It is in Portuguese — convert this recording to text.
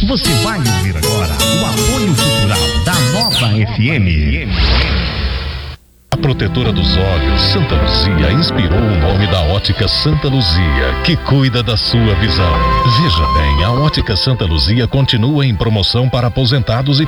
Você vai ouvir agora o apoio cultural da Nova FM. A protetora dos olhos, Santa Luzia, inspirou o nome da Ótica Santa Luzia, que cuida da sua visão. Veja bem, a Ótica Santa Luzia continua em promoção para aposentados e